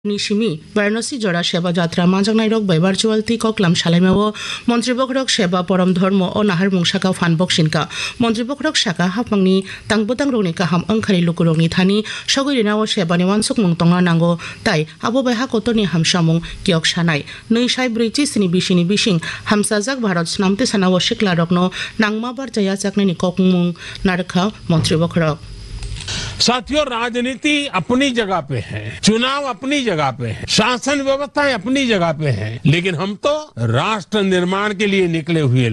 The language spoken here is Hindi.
निशिमी वाराणसी जड़ा सेवा यात्रा मांजांनाय रक बै भार्चुअल थि कक्लाम सालाइमाओ मन्त्रि बखरक सेवा परम धर्म अ नाहार मुंसाका फानबक सिनका मन्त्रि बखरक साका हाफांनि तांबोतां रंनि काहाम अंखारि लुकुरंनि थानि सगैरिनाव सेवानि वानसुक मुंतंना नांगौ ताइ आबो बै हाकतनि हामसामुं कियक सानाय नै साइ ब्रैथि स्नि बिसिनि बिसिं हामसाजाक भारत स्नामते सानाव सिक्ला रकनो नांमा बार जाया जाकनायनि ककमुं नारखा मन्त्रि बखरक। साथियों, राजनीति अपनी जगह पे है, चुनाव अपनी जगह पे है, शासन व्यवस्थाएं अपनी जगह पे है, लेकिन हम तो राष्ट्र निर्माण के लिए निकले हुए